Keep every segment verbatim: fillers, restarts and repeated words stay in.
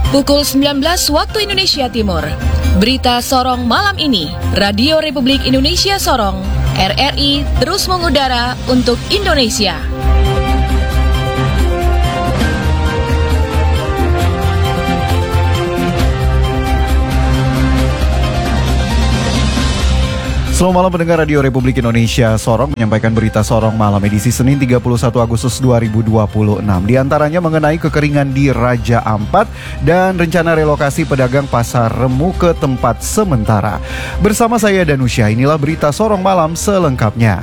Pukul sembilan belas waktu Indonesia Timur. Berita Sorong malam ini, Radio Republik Indonesia Sorong, R R I terus mengudara untuk Indonesia. Selamat malam pendengar Radio Republik Indonesia Sorong, menyampaikan berita Sorong malam edisi Senin tiga puluh satu Agustus dua ribu dua puluh enam. Di antaranya mengenai kekeringan di Raja Ampat dan rencana relokasi pedagang pasar Remu ke tempat sementara. Bersama saya Danusya, inilah berita Sorong malam selengkapnya.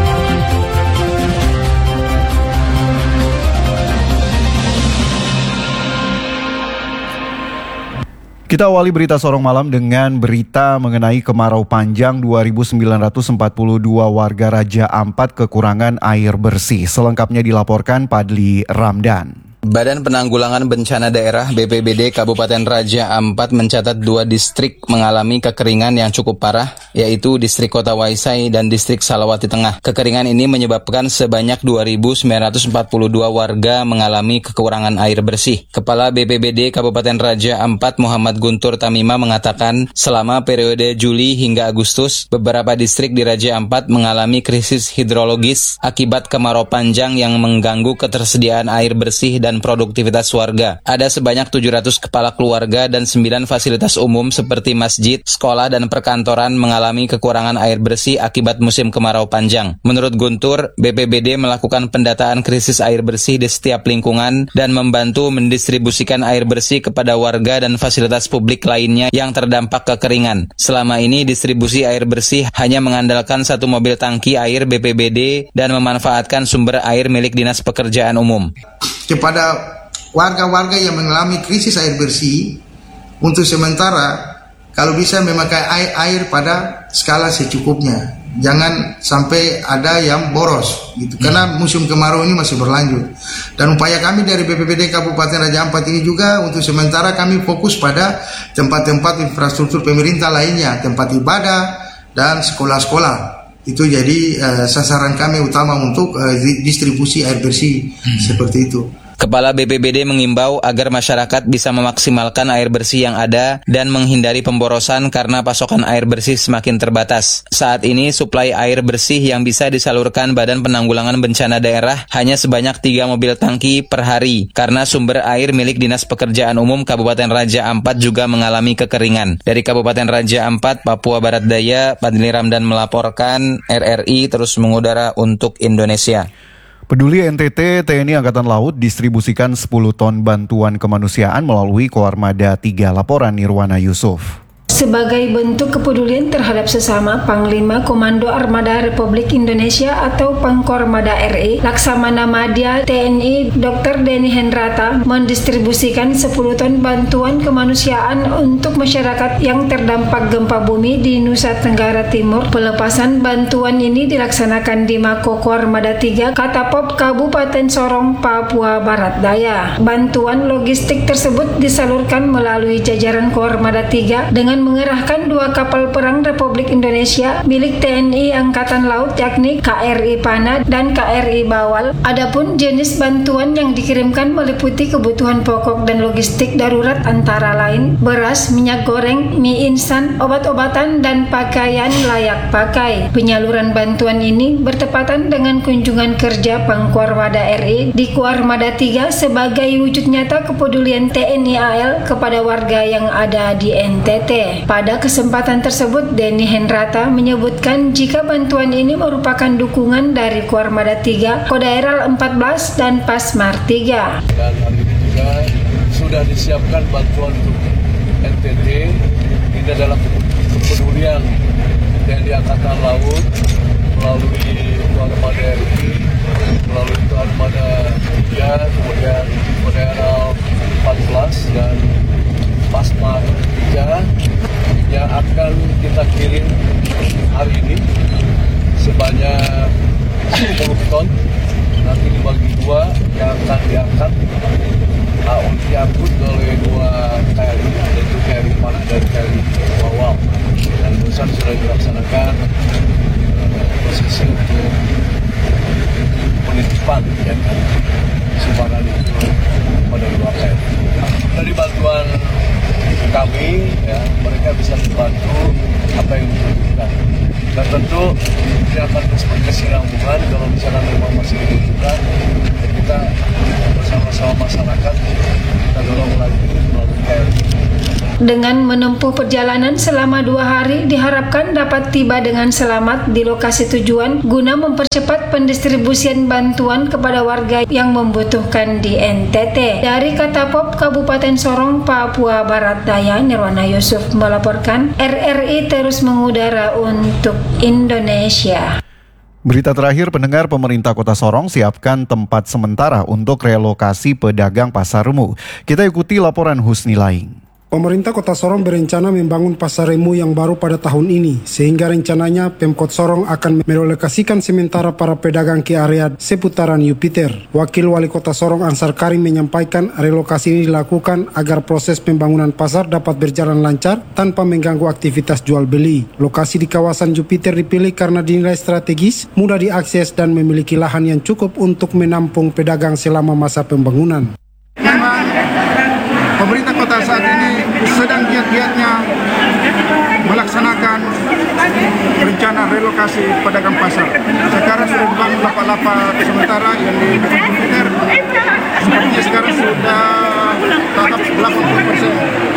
Kita awali berita Sorong malam dengan berita mengenai kemarau panjang dua ribu sembilan ratus empat puluh dua warga Raja Ampat kekurangan air bersih. Selengkapnya dilaporkan Padli Ramdan. Badan Penanggulangan Bencana Daerah B P B D Kabupaten Raja Ampat mencatat dua distrik mengalami kekeringan yang cukup parah, yaitu distrik Kota Waisai dan distrik Salawati Tengah. Kekeringan ini menyebabkan sebanyak dua ribu sembilan ratus empat puluh dua warga mengalami kekurangan air bersih. Kepala B P B D Kabupaten Raja Ampat Muhammad Guntur Tamima mengatakan selama periode Juli hingga Agustus, beberapa distrik di Raja Ampat mengalami krisis hidrologis akibat kemarau panjang yang mengganggu ketersediaan air bersih dan produktivitas warga. Ada sebanyak tujuh ratus kepala keluarga dan sembilan fasilitas umum seperti masjid, sekolah, dan perkantoran mengalami kekurangan air bersih akibat musim kemarau panjang. Menurut Guntur, B P B D melakukan pendataan krisis air bersih di setiap lingkungan dan membantu mendistribusikan air bersih kepada warga dan fasilitas publik lainnya yang terdampak kekeringan. Selama ini distribusi air bersih hanya mengandalkan satu mobil tangki air B P B D dan memanfaatkan sumber air milik Dinas Pekerjaan Umum. Kepada warga-warga yang mengalami krisis air bersih, untuk sementara kalau bisa memakai air, air pada skala secukupnya, jangan sampai ada yang boros gitu, karena musim kemarau ini masih berlanjut. Dan upaya kami dari B P B D Kabupaten Raja Ampat ini juga untuk sementara kami fokus pada tempat-tempat infrastruktur pemerintah lainnya, tempat ibadah dan sekolah-sekolah. Itu jadi uh, sasaran kami utama untuk uh, distribusi air bersih hmm. seperti itu. Kepala B P B D mengimbau agar masyarakat bisa memaksimalkan air bersih yang ada dan menghindari pemborosan karena pasokan air bersih semakin terbatas. Saat ini suplai air bersih yang bisa disalurkan Badan Penanggulangan Bencana Daerah hanya sebanyak tiga mobil tangki per hari karena sumber air milik Dinas Pekerjaan Umum Kabupaten Raja Ampat juga mengalami kekeringan. Dari Kabupaten Raja Ampat, Papua Barat Daya, Padli Ramdan melaporkan, R R I terus mengudara untuk Indonesia. Peduli N T T, T N I Angkatan Laut distribusikan sepuluh ton bantuan kemanusiaan melalui Koarmada tiga. Laporan Nirwana Yusuf. Sebagai bentuk kepedulian terhadap sesama, Panglima Komando Armada Republik Indonesia atau Pangkormada R I, Laksamana Madya T N I Doktor Denny Hendrata mendistribusikan sepuluh ton bantuan kemanusiaan untuk masyarakat yang terdampak gempa bumi di Nusa Tenggara Timur. Pelepasan bantuan ini dilaksanakan di Mako Koarmada tiga, Katapop, Kabupaten Sorong, Papua Barat Daya. Bantuan logistik tersebut disalurkan melalui jajaran Koarmada tiga dengan mengerahkan dua kapal perang Republik Indonesia milik T N I Angkatan Laut, yakni K R I Pana dan K R I Bawal. Adapun jenis bantuan yang dikirimkan meliputi kebutuhan pokok dan logistik darurat antara lain beras, minyak goreng, mie instan, obat-obatan, dan pakaian layak pakai. Penyaluran bantuan ini bertepatan dengan kunjungan kerja Pangkormada R I di Koarmada tiga sebagai wujud nyata kepedulian T N I A L kepada warga yang ada di N T T. Pada kesempatan tersebut, Denny Hendrata menyebutkan jika bantuan ini merupakan dukungan dari Koarmada tiga, Kodaeral empat belas, dan Pasmar tiga. Dan hari ini juga sudah disiapkan bantuan untuk N T T. Ini adalah kepedulian T N I Angkatan Laut melalui Koarmada R I, melalui Koarmada tiga, kemudian Kodaeral empat belas, dan Pasmar tiga yang akan kita kirim hari ini sebanyak sepuluh ton, nanti dibagi dua yang akan diangkat uh, diangkut oleh dua K R I, yaitu K R I Mana dan K R I Bawal, dan barusan sudah dilaksanakan uh, posisi untuk penitipan ya kan sumbangan itu pada dua K R I. Dari bantuan mereka bisa membantu apa yang dibutuhkan. Dan tentu ini akan terus berkesinambungan kalau misalnya memang masih dibutuhkan, ya kita bersama-sama masyarakat kita dorong lagi melalui K R I. Dengan menempuh perjalanan selama dua hari, diharapkan dapat tiba dengan selamat di lokasi tujuan guna mempercepat pendistribusian bantuan kepada warga yang membutuhkan di N T T. Dari Katapop, Kabupaten Sorong, Papua Barat Daya, Nirwana Yusuf melaporkan. R R I terus mengudara untuk Indonesia. Berita terakhir, pendengar, pemerintah Kota Sorong siapkan tempat sementara untuk relokasi pedagang pasar remu. Kita ikuti laporan Husni Laing. Pemerintah Kota Sorong berencana membangun pasar remu yang baru pada tahun ini, sehingga rencananya Pemkot Sorong akan merelokasikan sementara para pedagang ke area seputaran Jupiter. Wakil Wali Kota Sorong Ansar Karim menyampaikan relokasi ini dilakukan agar proses pembangunan pasar dapat berjalan lancar tanpa mengganggu aktivitas jual beli. Lokasi di kawasan Jupiter dipilih karena dinilai strategis, mudah diakses dan memiliki lahan yang cukup untuk menampung pedagang selama masa pembangunan. Memang pemerintah kota saat ini sedang giat-giatnya melaksanakan rencana relokasi pedagang pasar. Sekarang sudah dibangun lapak-lapak sementara yang di Jupiter. Sepertinya sekarang sudah tahap delapan puluh persen.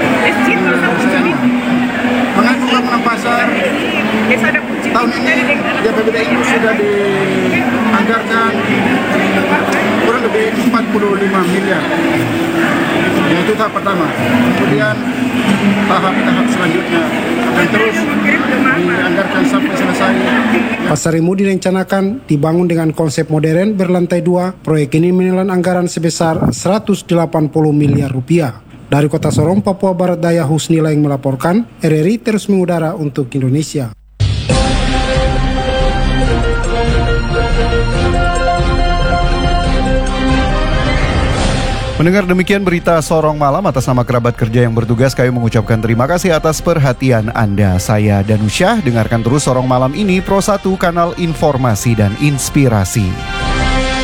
Mengaku bangunan pasar tahun ini di A P B D itu sudah dianggarkan kurang lebih empat puluh lima miliar. Itu tahap pertama. Kemudian tahap-tahap selanjutnya akan terus dianggarkan sampai selesai. Pasar remu direncanakan dibangun dengan konsep modern berlantai dua. Proyek ini menelan anggaran sebesar seratus delapan puluh miliar rupiah. Dari Kota Sorong, Papua Barat Daya, Husni Laing melaporkan. R R I terus mengudara untuk Indonesia. Mendengar demikian berita Sorong Malam, atas nama kerabat kerja yang bertugas, kami mengucapkan terima kasih atas perhatian Anda. Saya Danusyah, dengarkan terus Sorong Malam ini, Pro satu, kanal informasi dan inspirasi.